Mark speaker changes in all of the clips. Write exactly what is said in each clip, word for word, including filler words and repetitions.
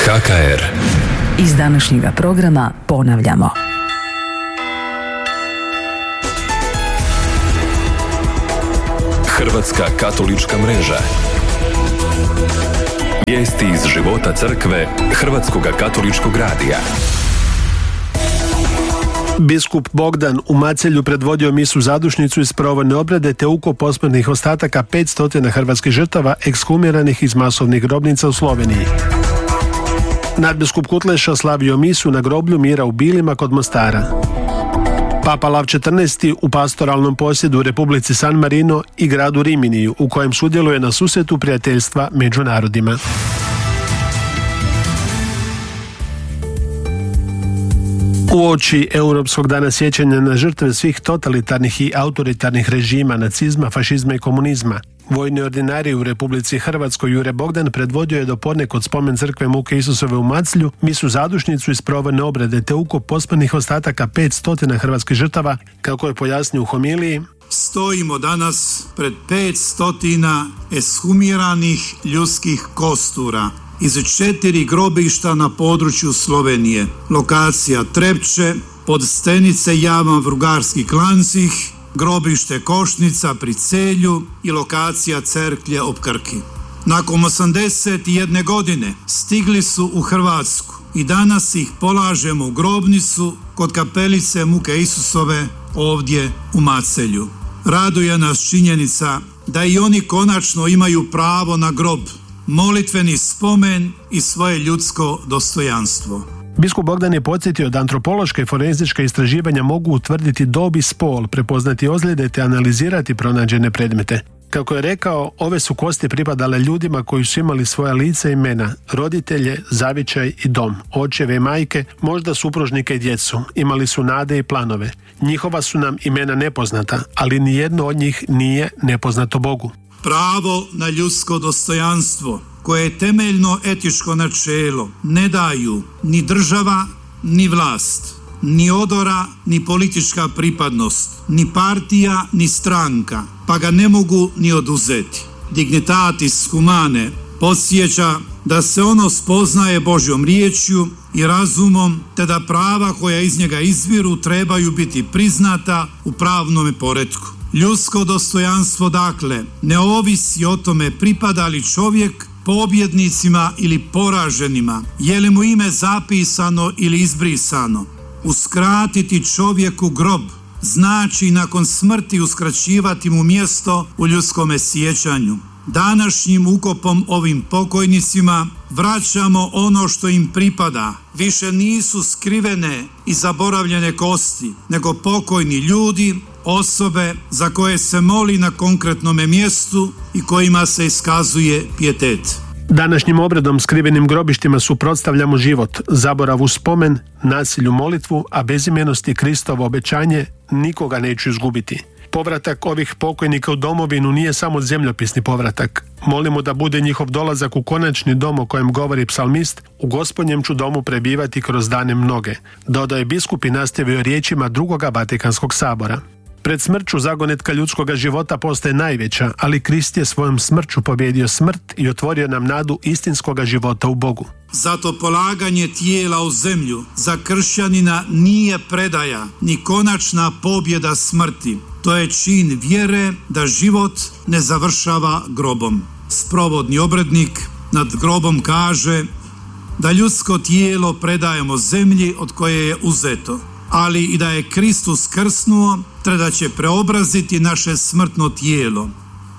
Speaker 1: H K R.
Speaker 2: Iz današnjega programa ponavljamo.
Speaker 1: Hrvatska katolička mreža. Vijesti iz života crkve Hrvatskoga katoličkog radija.
Speaker 3: Biskup Bogdan u Macelju predvodio misu zadušnicu iz provodne obrade te ukop posmrtnih ostataka petsto hrvatskih žrtava ekshumiranih iz masovnih grobnica u Sloveniji. Nadbiskup Kutleša slavio misu na groblju Mira u Bilima kod Mostara. Papa Lav četrnaesti u pastoralnom posjedu u Republici San Marino i gradu Riminiju, u kojem sudjeluje na susretu prijateljstva među narodima. Uoči Europskog dana sjećanja na žrtve svih totalitarnih i autoritarnih režima, nacizma, fašizma i komunizma, vojni ordinarij u Republici Hrvatskoj Jure Bogdan predvodio je dopodne kod spomen crkve Muke Isusove u Maclju misu zadušnicu iz provodne obrade te ukop posmrtnih ostataka petsto hrvatskih žrtava, kako je pojasnio u homiliji.
Speaker 4: Stojimo danas pred petstotina eshumiranih ljudskih kostura iz četiri grobišta na području Slovenije. Lokacija Trepče, Podstenice, Jama, Vrugarski Klancih, grobište Košnica pri Celju i lokacija Cerklje ob Krki. Nakon osamdeset jedne godine stigli su u Hrvatsku i danas ih polažemo u grobnicu kod kapelice Muke Isusove ovdje u Macelju. Raduje nas činjenica da i oni konačno imaju pravo na grob, molitveni spomen i svoje ljudsko dostojanstvo.
Speaker 3: Biskup Bogdan je podsjetio da antropološka i forenzička istraživanja mogu utvrditi dob i spol, prepoznati ozljede te analizirati pronađene predmete. Kako je rekao, ove su kosti pripadale ljudima koji su imali svoja lica i imena, roditelje, zavičaj i dom, očeve i majke, možda supružnike i djecu, imali su nade i planove. Njihova su nam imena nepoznata, ali nijedno od njih nije nepoznato Bogu.
Speaker 4: Pravo na ljudsko dostojanstvo, koje je temeljno etičko načelo, ne daju ni država, ni vlast, ni odora, ni politička pripadnost, ni partija, ni stranka, pa ga ne mogu ni oduzeti. Dignitatis humane podsjeća da se ono spoznaje Božjom riječju i razumom, te da prava koja iz njega izviru trebaju biti priznata u pravnom poretku. Ljudsko dostojanstvo, dakle, ne ovisi o tome pripada li čovjek pobjednicima ili poraženima, je li mu ime zapisano ili izbrisano. Uskratiti čovjeku grob znači nakon smrti uskraćivati mu mjesto u ljudskome sjećanju. Današnjim ukopom ovim pokojnicima vraćamo ono što im pripada. Više nisu skrivene i zaboravljene kosti, nego pokojni ljudi, osobe za koje se moli na konkretnome mjestu i kojima se iskazuje pijetet.
Speaker 3: Današnjim obredom skrivenim grobištima suprotstavljamo život, zaboravu spomen, nasilju molitvu, a bezimenosti Kristovo obećanje nikoga neću izgubiti. Povratak ovih pokojnika u domovinu nije samo zemljopisni povratak. Molimo da bude njihov dolazak u konačni dom o kojem govori psalmist, u Gospodnjem ću domu prebivati kroz dane mnoge, dodaje biskup i nastavio riječima drugoga Vatikanskog sabora. Pred smrću zagonetka ljudskoga života postaje najveća, ali Krist je svojom smrću pobjedio smrt i otvorio nam nadu istinskoga života u Bogu.
Speaker 4: Zato polaganje tijela u zemlju za kršćanina nije predaja ni konačna pobjeda smrti. To je čin vjere da život ne završava grobom. Sprovodni obrednik nad grobom kaže da ljudsko tijelo predajemo zemlji od koje je uzeto, ali i da je Kristus krsnuo, te da će preobraziti naše smrtno tijelo.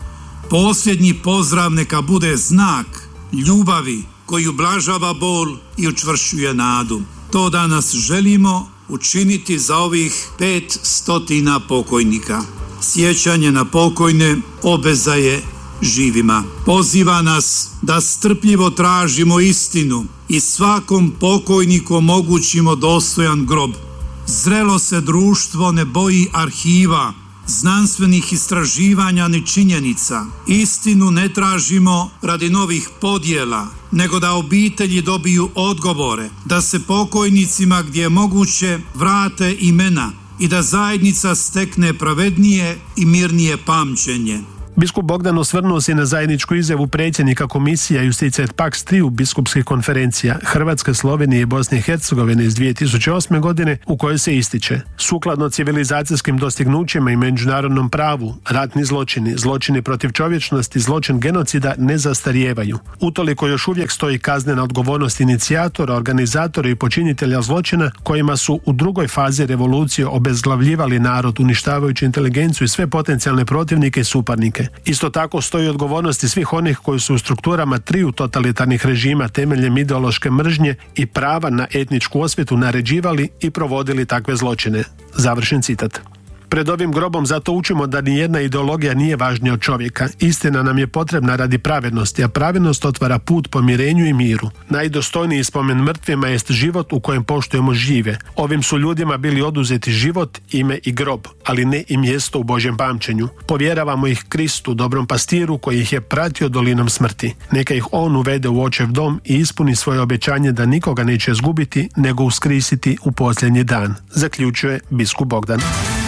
Speaker 4: Posljednji pozdrav neka bude znak ljubavi koji ublažava bol i učvršćuje nadu. To danas želimo učiniti za ovih pet stotina pokojnika. Sjećanje na pokojne obveza je živima. Poziva nas da strpljivo tražimo istinu i svakom pokojniku omogućimo dostojan grob. Zrelo se društvo ne boji arhiva, znanstvenih istraživanja ni činjenica. Istinu ne tražimo radi novih podjela, nego da obitelji dobiju odgovore, da se pokojnicima gdje je moguće vrate imena i da zajednica stekne pravednije i mirnije pamćenje.
Speaker 3: Biskup Bogdan osvrnuo se na zajedničku izjavu predsjednika komisija Justicija et Pax triju biskupskih konferencija Hrvatske, Slovenije i Bosne i Hercegovine iz dvije tisuće osme. godine u kojoj se ističe: sukladno civilizacijskim dostignućima i međunarodnom pravu, ratni zločini, zločini protiv čovječnosti, zločin genocida ne zastarijevaju. Utoliko još uvijek stoji kaznena odgovornost inicijatora, organizatora i počinitelja zločina kojima su u drugoj fazi revolucije obezglavljivali narod, uništavajući inteligenciju i sve potencijalne protivnike i suparnike. Isto tako stoji odgovornosti svih onih koji su u strukturama triju totalitarnih režima temeljem ideološke mržnje i prava na etničku osvetu naređivali i provodili takve zločine. Završen citat. Pred ovim grobom zato učimo da nijedna ideologija nije važnija od čovjeka. Istina nam je potrebna radi pravednosti, a pravednost otvara put pomirenju i miru. Najdostojniji spomen mrtvima jest život u kojem poštujemo žive. Ovim su ljudima bili oduzeti život, ime i grob, ali ne i mjesto u Božjem pamćenju. Povjeravamo ih Kristu, dobrom pastiru koji ih je pratio dolinom smrti. Neka ih on uvede u Očev dom i ispuni svoje obećanje da nikoga neće izgubiti, nego uskrisiti u posljednji dan, zaključuje biskup Bogdan.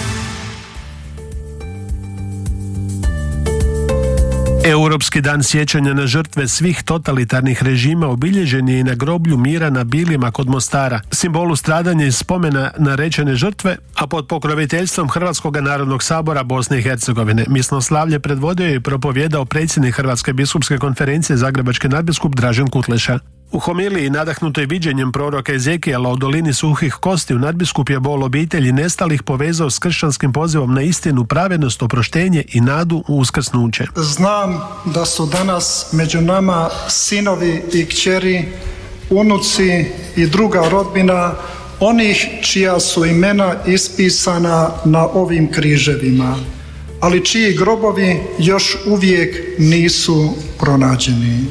Speaker 3: Europski dan sjećanja na žrtve svih totalitarnih režima obilježen je i na groblju mira na Bilima kod Mostara, simbolu stradanja i spomena na rečene žrtve, a pod pokroviteljstvom Hrvatskog narodnog sabora Bosne i Hercegovine. Misnoslavlje predvodio je i propovjedao predsjednik Hrvatske biskupske konferencije zagrebački nadbiskup Dražen Kutleša. U homiliji nadahnutoj viđenjem proroka Ezekijela o dolini suhih kostiju nadbiskup je bol obitelji nestalih povezao s kršćanskim pozivom na istinu, pravednost, oproštenje i nadu u uskrsnuće.
Speaker 5: Znam da su danas među nama sinovi i kćeri, unuci i druga rodbina onih čija su imena ispisana na ovim križevima, ali čiji grobovi još uvijek nisu pronađeni.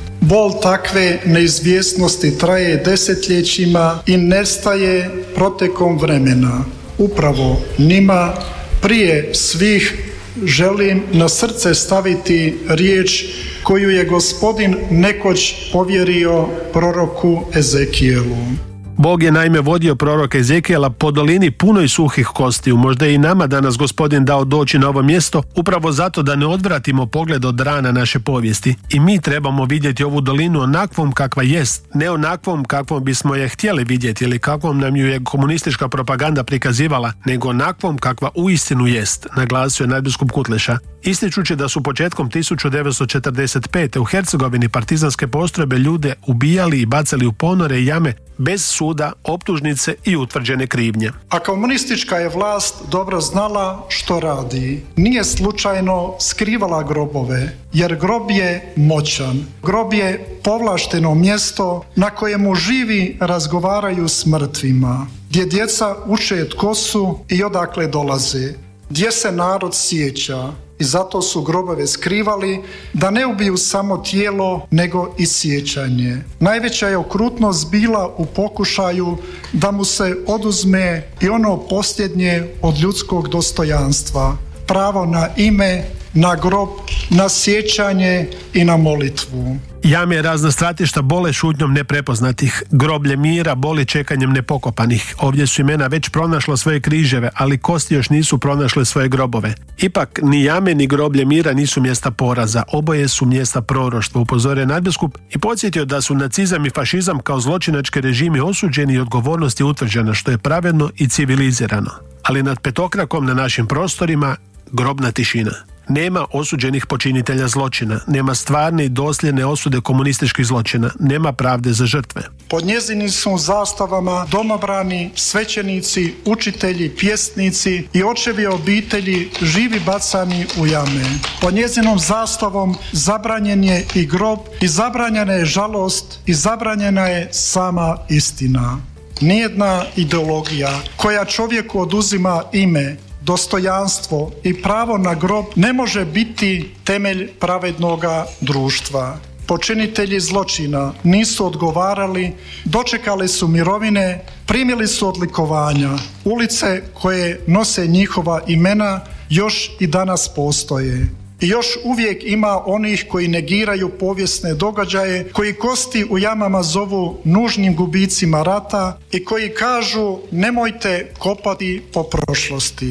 Speaker 5: Bol takve neizvjesnosti traje desetljećima i nestaje protekom vremena. Upravo njima prije svih želim na srce staviti riječ koju je Gospodin nekoć povjerio proroku Ezekijelu.
Speaker 3: Bog je naime vodio proroka Ezekijela po dolini punoj suhih kostiju. Možda je i nama danas Gospodin dao doći na ovo mjesto upravo zato da ne odvratimo pogled od rana naše povijesti. I mi trebamo vidjeti ovu dolinu onakvom kakva jest, ne onakvom kakvom bismo je htjeli vidjeti ili kakvom nam ju je komunistička propaganda prikazivala, nego onakvom kakva uistinu jest, naglasio je nadbiskup Kutleša. Ističući da su početkom tisuću devetsto četrdeset pete. u Hercegovini partizanske postrojbe ljude ubijali i bacali u ponore i jame bez suda, optužnice i utvrđene krivnje.
Speaker 5: A komunistička je vlast dobro znala što radi. Nije slučajno skrivala grobove, jer grob je moćan. Grob je povlašteno mjesto na kojemu živi razgovaraju s mrtvima, gdje djeca uče tko su i odakle dolaze, gdje se narod sjeća. I zato su grobove skrivali da ne ubiju samo tijelo, nego i sjećanje. Najveća je okrutnost bila u pokušaju da mu se oduzme i ono posljednje od ljudskog dostojanstva. Pravo na ime, na grob, na sjećanje i na molitvu.
Speaker 3: Jame razna stratišta bole šutnjom neprepoznatih, groblje mira boli čekanjem nepokopanih. Ovdje su imena već pronašla svoje križeve, ali kosti još nisu pronašle svoje grobove. Ipak ni jame ni groblje mira nisu mjesta poraza, oboje su mjesta proroštva, upozorio nadbiskup i podsjetio da su nacizam i fašizam kao zločinački režimi osuđeni i odgovornost je utvrđena, što je pravedno i civilizirano. Ali nad petokrakom na našim prostorima grobna tišina. Nema osuđenih počinitelja zločina, nema stvarne i dosljedne osude komunističkih zločina, nema pravde za žrtve.
Speaker 5: Pod njezinim su zastavama domobrani, svećenici, učitelji, pjesnici i očevi obitelji živi bacani u jame. Pod njezinom zastavom zabranjen je i grob i zabranjena je žalost i zabranjena je sama istina. Nijedna ideologija koja čovjeku oduzima ime, dostojanstvo i pravo na grob ne može biti temelj pravednoga društva. Počinitelji zločina nisu odgovarali, dočekali su mirovine, primili su odlikovanja. Ulice koje nose njihova imena još i danas postoje. I još uvijek ima onih koji negiraju povijesne događaje, koji kosti u jamama zovu nužnim gubicima rata i koji kažu nemojte kopati po prošlosti.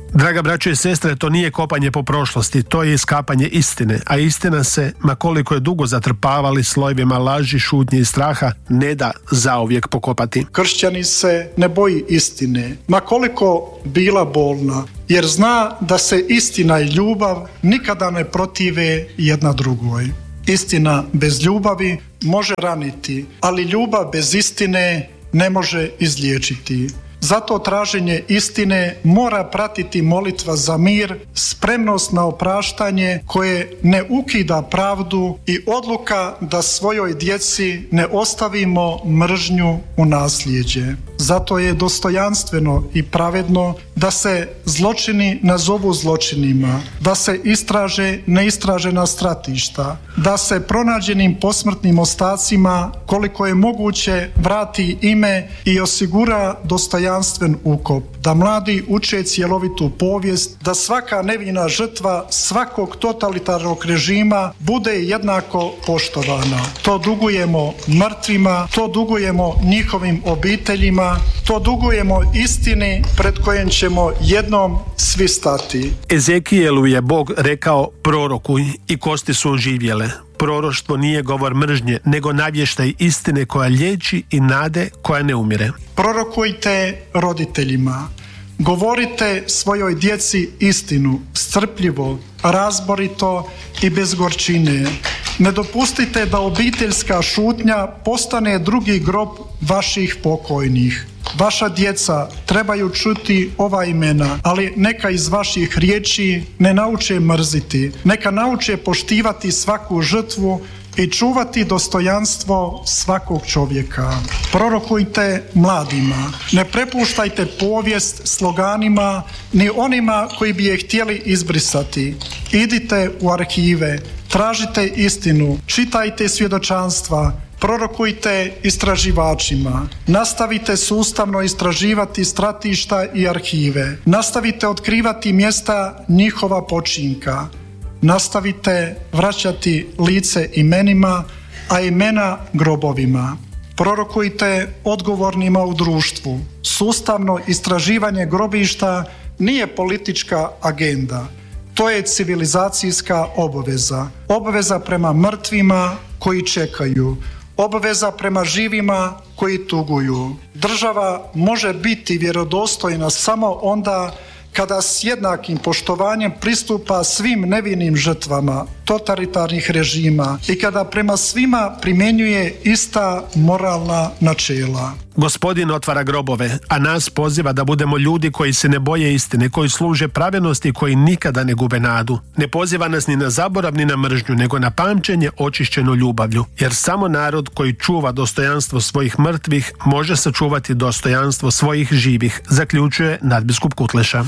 Speaker 3: Draga braćo i sestre, to nije kopanje po prošlosti, to je iskapanje istine, a istina se, ma koliko je dugo zatrpavali slojevima laži, šutnje i straha, ne da zauvijek pokopati.
Speaker 5: Kršćanin se ne boji istine, ma koliko bila bolna, jer zna da se istina i ljubav nikada ne protive jedna drugoj. Istina bez ljubavi može raniti, ali ljubav bez istine ne može izliječiti. Zato traženje istine mora pratiti molitva za mir, spremnost na opraštanje koje ne ukida pravdu i odluka da svojoj djeci ne ostavimo mržnju u nasljeđe. Zato je dostojanstveno i pravedno da se zločini nazovu zločinima, da se istraže neistražena stratišta, da se pronađenim posmrtnim ostacima koliko je moguće vrati ime i osigura dostojanstven ukop, da mladi uče cjelovitu povijest, da svaka nevina žrtva svakog totalitarnog režima bude jednako poštovana. To dugujemo mrtvima, to dugujemo njihovim obiteljima, to dugujemo istini pred kojom ćemo jednom svi stati.
Speaker 3: Ezekijelu je Bog rekao prorokuj i kosti su oživjele. Proroštvo nije govor mržnje, nego navještaj istine koja liječi i nade koja ne umire.
Speaker 5: Prorokujte roditeljima. Govorite svojoj djeci istinu, strpljivo, razborito i bez gorčine. Ne dopustite da obiteljska šutnja postane drugi grob vaših pokojnih. Vaša djeca trebaju čuti ova imena, ali neka iz vaših riječi ne nauče mrziti. Neka nauče poštivati svaku žrtvu i čuvati dostojanstvo svakog čovjeka. Prorokujte mladima. Ne prepuštajte povijest sloganima ni onima koji bi je htjeli izbrisati. Idite u arhive, tražite istinu, čitajte svjedočanstva, prorokujte istraživačima. Nastavite sustavno istraživati stratišta i arhive. Nastavite otkrivati mjesta njihova počinka. Nastavite vraćati lice imenima, a imena grobovima. Prorokujte odgovornima u društvu. Sustavno istraživanje grobišta nije politička agenda. To je civilizacijska obaveza. Obaveza prema mrtvima koji čekaju. Obaveza prema živima koji tuguju. Država može biti vjerodostojna samo onda kada s jednakim poštovanjem pristupa svim nevinim žrtvama totalitarnih režima i kada prema svima primjenjuje ista moralna načela.
Speaker 3: Gospodin otvara grobove, a nas poziva da budemo ljudi koji se ne boje istine, koji služe pravednosti, koji nikada ne gube nadu. Ne poziva nas ni na zaborav ni na mržnju, nego na pamćenje očišćeno ljubavlju, jer samo narod koji čuva dostojanstvo svojih mrtvih može sačuvati dostojanstvo svojih živih, zaključuje nadbiskup Kutleša.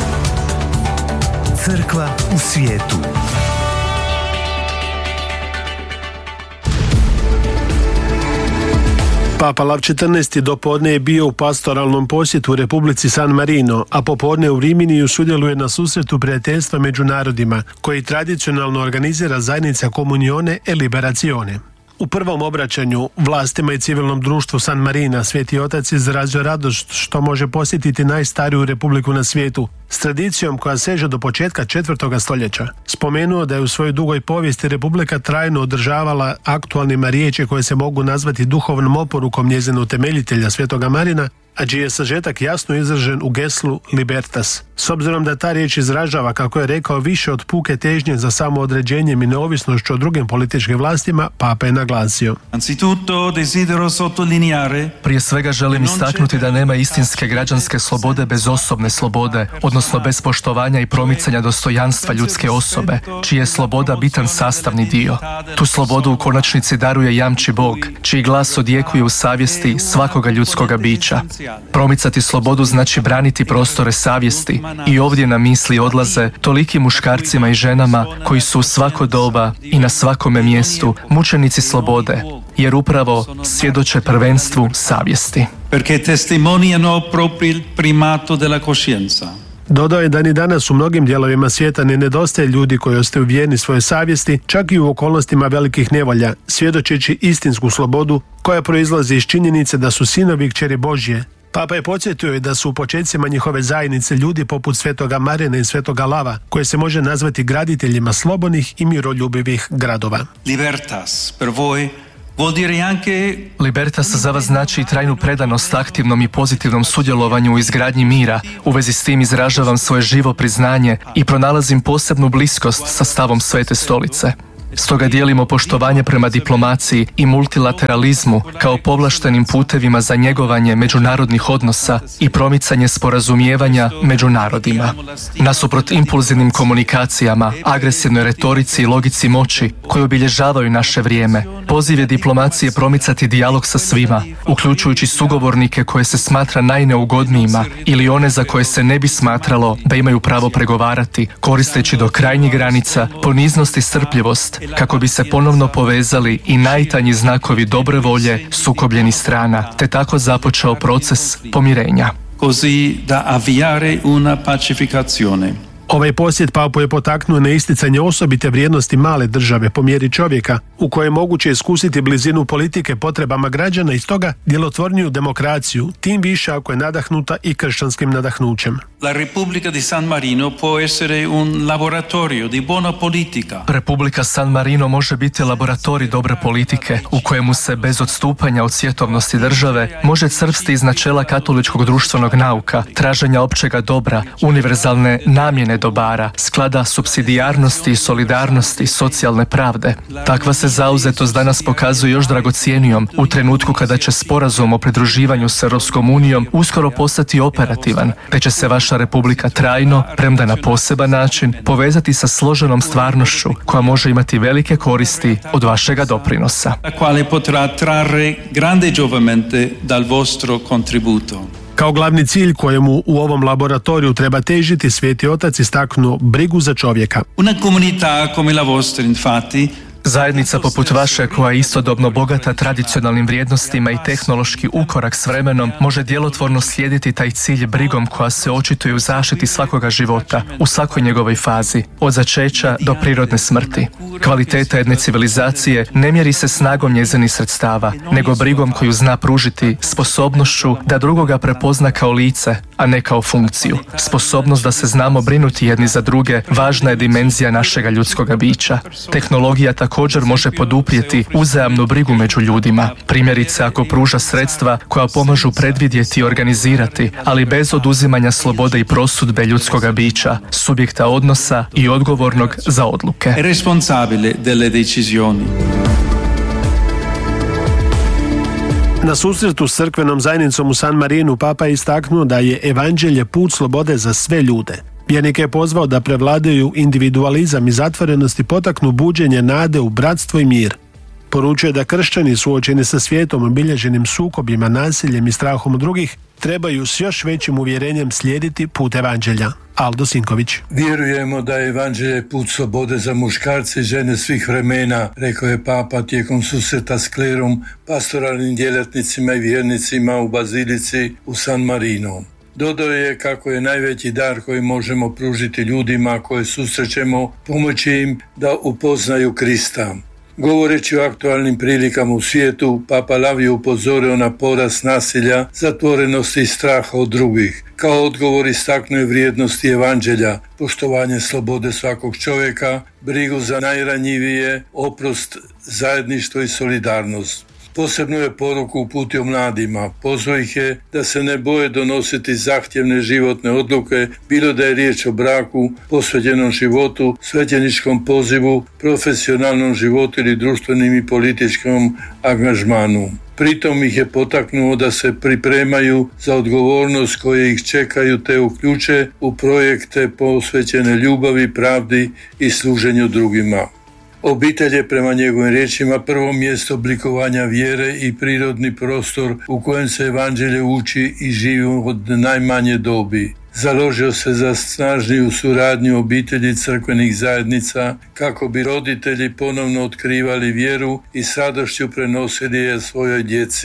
Speaker 6: Crkva u svijetu.
Speaker 3: Papa Lav četrnaesti dopodne je bio u pastoralnom posjetu u Republici San Marino, a popodne u Riminiju sudjeluje na susretu prijateljstva među narodima, koji tradicionalno organizira zajednica Comunione e Liberazione. U prvom obraćanju vlastima i civilnom društvu San Marina Sveti Otac izrazio radost što može posjetiti najstariju republiku na svijetu s tradicijom koja seže do početka četvrtoga stoljeća. Spomenuo da je u svojoj dugoj povijesti republika trajno održavala aktualnima riječi koje se mogu nazvati duhovnom oporukom njezinog utemeljitelja Svetoga Marina, a čiji je sažetak jasno izražen u geslu Libertas. S obzirom da ta riječ izražava, kako je rekao, više od puke težnje za samoodređenjem i neovisnošću o drugim političkim vlastima, Papa je naglasio.
Speaker 7: Prije svega želim istaknuti da nema istinske građanske slobode bez osobne slobode, odnosno bez poštovanja i promicanja dostojanstva ljudske osobe, čiji je sloboda bitan sastavni dio. Tu slobodu u konačnici daruje i jamči Bog, čiji glas odjekuje u savjesti svakoga ljudskoga bića. Promicati slobodu znači braniti prostore savjesti i ovdje na misli odlaze toliki muškarcima i ženama koji su u svako doba i na svakome mjestu mučenici slobode, jer upravo svjedoče prvenstvu savjesti.
Speaker 8: Perché testimoniano proprio il primato della coscienza.
Speaker 3: Dodao je da ni danas u mnogim dijelovima svijeta ne nedostaje ljudi koji ostaju vjerni svoje savjesti, čak i u okolnostima velikih nevolja, svjedočeći istinsku slobodu koja proizlazi iz činjenice da su sinovi i kćeri Božje Papa je podsjetio da su u početcima njihove zajednice ljudi poput svetoga Marina i svetoga Lava, koje se može nazvati graditeljima slobodnih i miroljubivih gradova.
Speaker 8: Libertas per voi vuol dire anche
Speaker 7: Libertas za vas znači i trajnu predanost aktivnom i pozitivnom sudjelovanju u izgradnji mira. U vezi s tim izražavam svoje živo priznanje i pronalazim posebnu bliskost sa stavom Svete Stolice. Stoga dijelimo poštovanje prema diplomaciji i multilateralizmu kao povlaštenim putevima za njegovanje međunarodnih odnosa i promicanje sporazumijevanja među narodima. Nasuprot impulzivnim komunikacijama, agresivnoj retorici i logici moći koje obilježavaju naše vrijeme, poziv je diplomacije promicati dijalog sa svima, uključujući sugovornike koje se smatra najneugodnijima ili one za koje se ne bi smatralo da imaju pravo pregovarati, koristeći do krajnjih granica poniznost i strpljivost, kako bi se ponovno povezali i najtanji znakovi dobre volje sukobljenih strana, te tako započeo proces pomirenja.
Speaker 8: così da avviare una pacificazione.
Speaker 3: Ovaj posjet papu je potaknuo na isticanje osobite vrijednosti male države po mjeri čovjeka, u kojoj je moguće iskusiti blizinu politike potrebama građana i stoga djelotvorniju demokraciju, tim više ako je nadahnuta i kršćanskim nadahnućem.
Speaker 8: La Repubblica di San Marino può essere un laboratorio di buona politica.
Speaker 7: Republika San Marino može biti laboratorij dobre politike u kojemu se bez odstupanja od svjetovnosti države može crpsti iz načela katoličkog društvenog nauka, traženja općega dobra, univerzalne namjene dobara, sklada supsidijarnosti i solidarnosti, socijalne pravde. Takva se zauzetost danas pokazuje još dragocjenijom u trenutku kada će sporazum o pridruživanju s Europskom unijom uskoro postati operativan, te će se vaša republika trajno, premda na poseban način, povezati sa složenom stvarnošću koja može imati velike koristi od vašega doprinosa.
Speaker 8: La quale potrà trarre grande giovamente dal vostro contributo.
Speaker 3: Kao glavni cilj kojemu u ovom laboratoriju treba težiti, Sveti Otac istaknuo brigu za čovjeka.
Speaker 8: Una comunità come la vostra, infatti,
Speaker 7: Zajednica poput vaše, koja je istodobno bogata tradicionalnim vrijednostima i tehnološki ukorak s vremenom, može djelotvorno slijediti taj cilj brigom koja se očituje u zaštiti svakoga života, u svakoj njegovoj fazi, od začeća do prirodne smrti. Kvaliteta jedne civilizacije ne mjeri se snagom njezinih sredstava, nego brigom koju zna pružiti, sposobnošću da drugoga prepozna kao lice, a ne kao funkciju. Sposobnost da se znamo brinuti jedni za druge važna je dimenzija našega ljudskoga bića. Tehnologija također može poduprijeti uzajamnu brigu među ljudima. Primjerice, ako pruža sredstva koja pomažu predvidjeti i organizirati, ali bez oduzimanja slobode i prosudbe ljudskoga bića, subjekta odnosa i odgovornog za odluke.
Speaker 8: responsabile delle decisioni.
Speaker 3: Na susretu s crkvenom zajednicom u San Marinu Papa je istaknuo da je evanđelje put slobode za sve ljude. Vjernike je pozvao da prevladaju individualizam i zatvorenost i potaknu buđenje nade u bratstvo i mir. Poručuje da kršćani suočeni sa svijetom obilježenim sukobima, nasiljem i strahom drugih trebaju s još većim uvjerenjem slijediti put evanđelja. Aldo Sinković.
Speaker 6: Vjerujemo da je evanđelje put slobode za muškarce i žene svih vremena, rekao je Papa tijekom susreta s klerom, pastoralnim djelatnicima i vjernicima u bazilici u San Marino. Dodao je kako je najveći dar koji možemo pružiti ljudima koje susrećemo pomoći im da upoznaju Krista. Govoreći o aktualnim prilikama u svijetu, Papa Lav je upozorio na porast nasilja, zatvorenosti i straha od drugih. Kao odgovor istaknuo je vrijednosti evanđelja, poštovanje slobode svakog čovjeka, brigu za najranjivije, oprost, zajedništvo i solidarnost. Posebnu je poruku uputio mladima, pozvao ih je da se ne boje donositi zahtjevne životne odluke, bilo da je riječ o braku, posvećenom životu, svećeničkom pozivu, profesionalnom životu ili društvenim i političkom angažmanu. Pritom ih je potaknuo da se pripremaju za odgovornost koje ih čekaju te uključe u projekte posvećene ljubavi, pravdi i služenju drugima. Obitelj je prema njegovim riječima prvo mjesto oblikovanja vjere i prirodni prostor u kojem se evanđelje uči i živi od najmanje dobi. Založio se za snažniju suradnju obitelji crkvenih zajednica kako bi roditelji ponovno otkrivali vjeru i s radošću prenosili je svojoj djeci.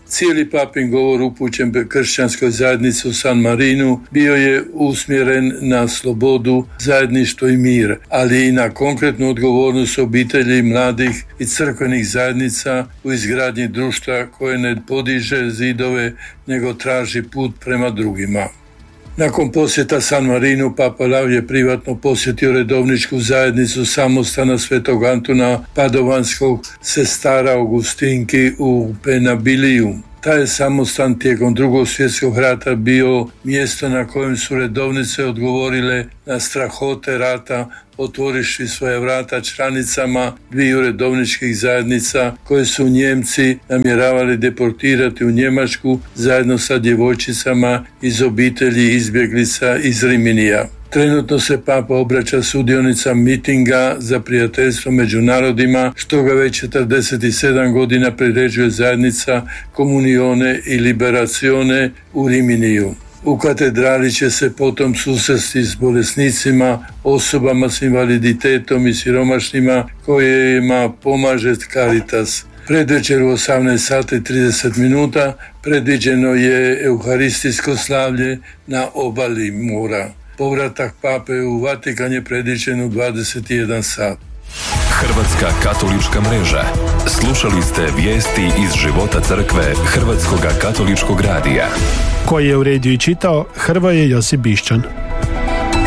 Speaker 6: Cijeli papin govor upućen kršćanskoj zajednici u San Marinu bio je usmjeren na slobodu, zajedništvo i mir, ali i na konkretnu odgovornost obitelji, mladih i crkvenih zajednica u izgradnji društva koje ne podiže zidove, nego traži put prema drugima. Nakon posjeta San Marinu, Papa Lav je privatno posjetio redovničku zajednicu samostana Svetog Antuna Padovanskog sestara Augustinki u Penabiliju. Taj je samostan tijekom Drugog svjetskog rata bio mjesto na kojem su redovnice odgovorile na strahote rata, otvoriši svoje vrata članicama dviju redovničkih zajednica koje su Njemci namjeravali deportirati u Njemačku zajedno sa djevojčicama iz obitelji izbjeglica iz Riminija. Trenutno se Papa obraća sudionicama mitinga za prijateljstvo među narodima, što ga već četrdeset sedam godina priređuje zajednica Komunione i Liberacione u Riminiju. U katedrali će se potom susresti s bolesnicima, osobama s invaliditetom i siromašnima kojima pomaže Caritas. Predvečer u osamnaest sati i trideset minuta predviđeno je euharistijsko slavlje na obali mora. Povratak Pape u Vatikan je predviđen u dvadeset jedan sat.
Speaker 1: Hrvatska katolička mreža. Slušali ste vijesti iz života crkve Hrvatskoga katoličkog radija.
Speaker 3: Koji je uredio i čitao Hrvoje Josip Bišćan.